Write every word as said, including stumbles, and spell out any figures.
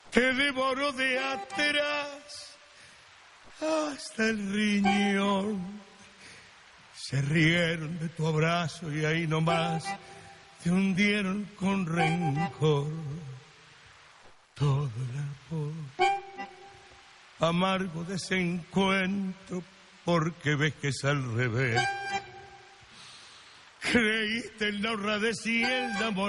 te devoró de atrás hasta el riñón. Se rieron de tu abrazo y ahí nomás te hundieron con rencor. Todo el amor amargo de ese encuentro, porque ves que es al revés. Creíste en la honradez y el amor